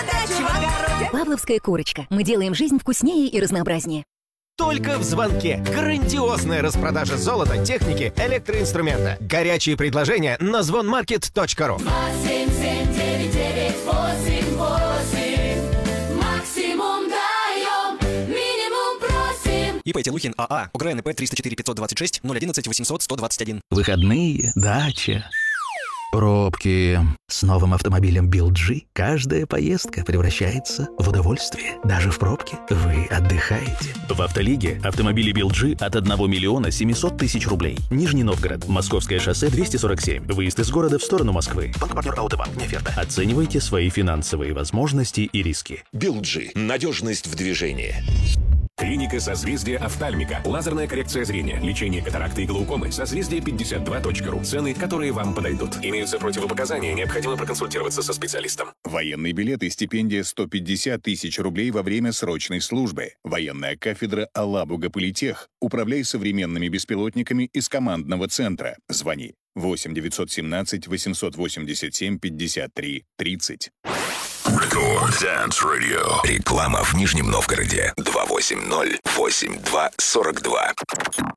даче, в огороде. Павловская курочка. Мы делаем жизнь вкуснее и разнообразнее. Только в звонке. Грандиозная распродажа золота, техники, электроинструмента. Горячие предложения на звонмаркет.ру. 277-99-88. Максимум даем, минимум просим. ИП Телухин АА. УГРНП 304 526 011 800 121. Выходные, дача, пробки. С новым автомобилем BYD каждая поездка превращается в удовольствие. Даже в пробке вы отдыхаете. В Автолиге автомобили BYD от 1 миллиона 700 тысяч рублей. Нижний Новгород, Московское шоссе 247. Выезд из города в сторону Москвы. Банк-партнер Аутобанк. Не оферта. Оценивайте свои финансовые возможности и риски. BYD. Надежность в движении. Клиника «Созвездие офтальмика». Лазерная коррекция зрения, лечение катаракты и глаукомы. Созвездие52.ру. Цены, которые вам подойдут. Имеются противопоказания. Необходимо проконсультироваться со специалистом. Военный билет и стипендия 150 тысяч рублей во время срочной службы. Военная кафедра Алабуга Политех. Управляй современными беспилотниками из командного центра. Звони 8 917 887 53 30. Рекорд Dance Radio. Реклама в Нижнем Новгороде. 280-82-42.